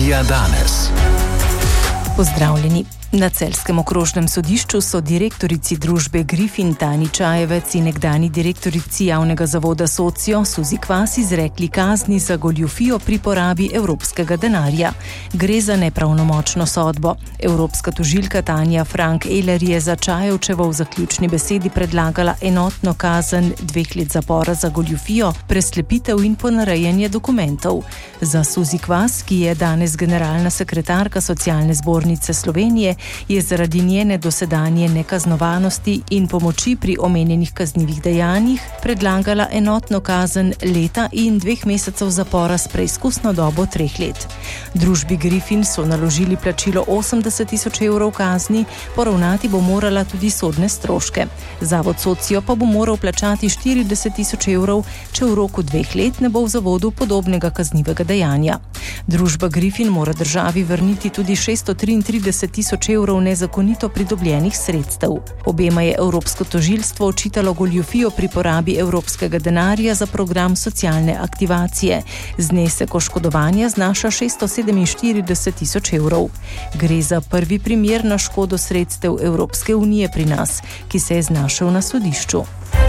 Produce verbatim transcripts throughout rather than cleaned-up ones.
Regija danes. Pozdravljeni. Na celjskem okrožnem sodišču so direktorici družbe Grifin Tani Čajevec in nekdani direktorici javnega zavoda Socio Suzi Kvas izrekli kazni za goljufijo pri porabi evropskega denarja. Gre za nepravnomočno sodbo. Evropska tožilka Tanja Frank Eler je za Čajevčevo v zaključni besedi predlagala enotno kazen dveh let zapora za goljufijo, preslepitev in ponarejanje dokumentov. Za Suzi Kvas, ki je danes generalna sekretarka Socialne zbornice Slovenije, je zaradi njene dosedanje nekaznovanosti in pomoči pri omenjenih kaznivih dejanjih predlagala enotno kazen leta in dveh mesecev zapora s preizkusno dobo treh let. Družbi Grifin so naložili plačilo osemdeset tisoč evrov kazni, poravnati bo morala tudi sodne stroške. Zavod Socio pa bo moral plačati štirideset tisoč evrov, če v roku dveh let ne bo v zavodu podobnega kaznivega dejanja. Družba Grifin mora državi vrniti tudi šeststo triintrideset tisoč evrov nezakonito pridobljenih sredstev. Obema je Evropsko tožilstvo očitalo goljufijo pri porabi evropskega denarja za program socialne aktivacije. Znesek oškodovanja znaša šeststo sedeminštirideset tisoč evrov. Gre za prvi primer na škodo sredstev Evropske unije pri nas, ki se je znašel na sodišču.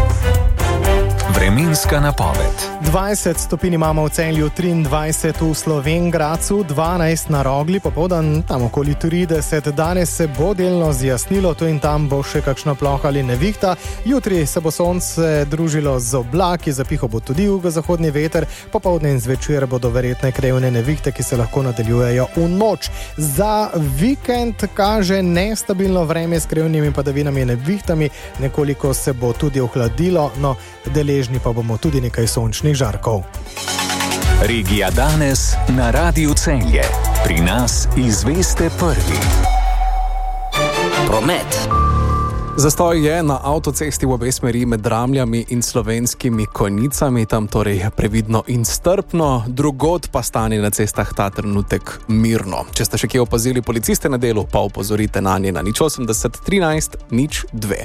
Vremenska napoved. dvajset stopinj imamo v Celju, triindvajset v Slovenj Gradcu, dvanajst na Rogli, popoldan tam okoli trideset. Danes se bo delno zjasnilo, tu in tam bo še kakšna ploha ali nevihta. Jutri se bo sonce družilo z oblaki, zapihal bo tudi jugozahodni veter, popoldne in zvečer bodo verjetne krajevne nevihte, ki se lahko nadaljujejo v noč. Za vikend kaže nestabilno vreme s krajevnimi padavinami in nevihtami, nekoliko se bo tudi ohladilo, no deležni pa bomo tudi nekaj sončnih žarkov. Regija danes na Radiu Celje. Pri nas izveste prvi. Promet. Zastoj je na avtocesti v obe smeri med Dramljami in Slovenskimi Konjicami, tam torej previdno in strpno, drugod pa stanje na cestah ta trenutek mirno. Če ste še kje opazili policiste na delu, pa opozorite nanje na nič osemdeset trinajst nič dve.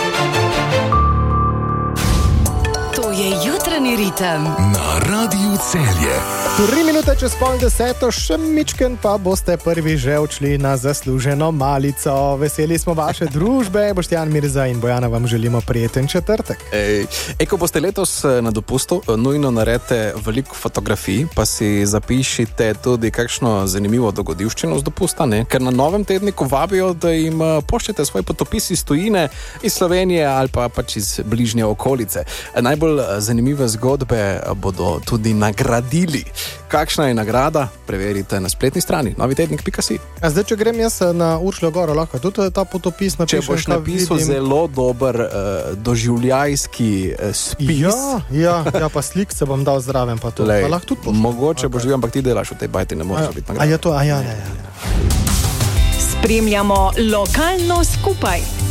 Je jutranji ritem na Radiu Celje. Tri minute čez pol deseto, še mičken pa boste prvi že odšli na zasluženo malico. Veseli smo vaše družbe, Boštjan Mirza in Bojana vam želimo prijeten četrtek. Ej, ej, ko boste letos na dopustu, nujno naredite veliko fotografij, pa si zapišite tudi kakšno zanimivo dogodivščino z dopusta, ne? Ker na novem tedniku vabijo, da jim pošljete svoj potopis iz tujine, iz Slovenije ali pa pač iz bližnje okolice. Najbolj zanimive zgodbe bodo tudi nagradili. Kakšna je nagrada? Preverite na spletni strani novi tednik pika si. A zdaj, če grem jaz na Uršljo goro, lahko tudi ta potopis napišem? Če boš napisal vidim... zelo dober uh, doživljajski uh, spis. Ja, ja, ja, pa slik se bom dal zraven, pa to. Lej, pa lahko tudi pošljem. Mogoče okay. Boš vi, ampak ti delaš v tej bajti, ne moreš biti nagrada. A je to, a ja, ja, ja. Spremljamo lokalno skupaj.